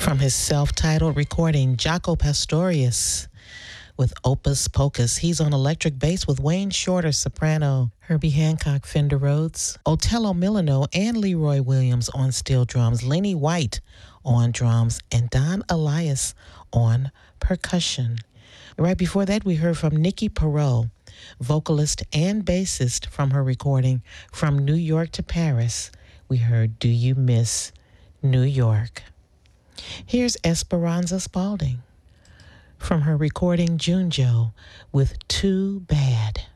From his self-titled recording, Jaco Pastorius with Opus Pocus. He's on electric bass with Wayne Shorter, soprano, Herbie Hancock, Fender Rhodes, Otello Milano, and Leroy Williams on steel drums, Lenny White on drums, and Don Elias on percussion. Right before that, we heard from Nikki Perot, vocalist and bassist, from her recording From New York to Paris. We heard Do You Miss New York? Here's Esperanza Spalding from her recording Junjo with Too Bad.